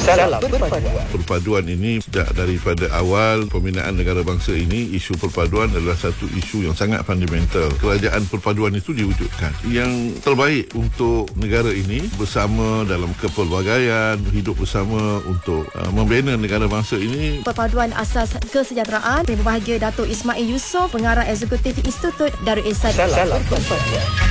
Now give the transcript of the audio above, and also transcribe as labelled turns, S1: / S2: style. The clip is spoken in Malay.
S1: dalam perpaduan.
S2: Perpaduan ini sejak daripada awal pembinaan negara bangsa ini, isu perpaduan adalah satu isu yang sangat fundamental. Kerajaan perpaduan itu diwujudkan. Yang terbaik untuk negara ini bersama dalam kepelbagaian, hidup bersama untuk membina negara bangsa ini.
S3: Perpaduan Asas Kesejahteraan. Berbahagia Datuk Ismail Yusof, Pengarah Eksekutif Institut Darul Ihsan.
S1: Dalam perpaduan.